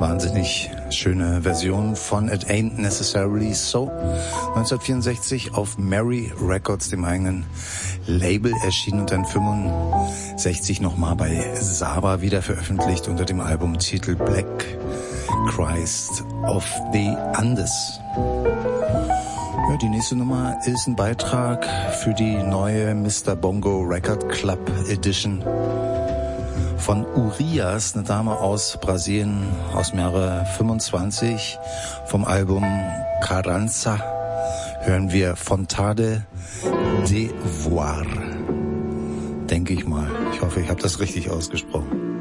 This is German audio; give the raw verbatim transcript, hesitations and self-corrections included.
wahnsinnig schöne Version von It Ain't Necessarily So. neunzehnhundertvierundsechzig auf Mary Records, dem eigenen Label, erschienen und dann fünfundsechzig nochmal bei Saba wieder veröffentlicht unter dem Albumtitel Black Christ of the Andes. Ja, die nächste Nummer ist ein Beitrag für die neue Mister Bongo Record Club Edition von Urias, eine Dame aus Brasilien, aus dem Jahre fünfundzwanzig. Vom Album Carranza hören wir Vontade de Voir. Denke ich mal. Ich hoffe, ich habe das richtig ausgesprochen.